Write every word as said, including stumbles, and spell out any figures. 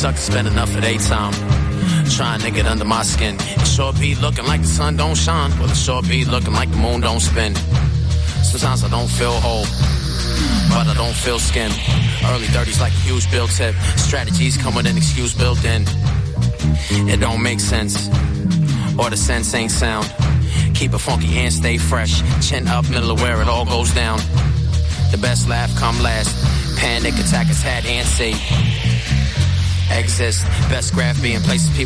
suckers spend enough of their time trying to get under my skin. It sure be looking like the sun don't shine. Well, it sure be looking like the moon don't spin. Sometimes I don't feel whole, but I don't feel skin. Early thirties like a huge bill tip. Strategies come with an excuse built in. It don't make sense, or the sense ain't sound. Keep it funky and stay fresh. Chin up, middle of where it all goes down. The best laugh come last. Panic attackers had antsy. Exist. Best graph being places people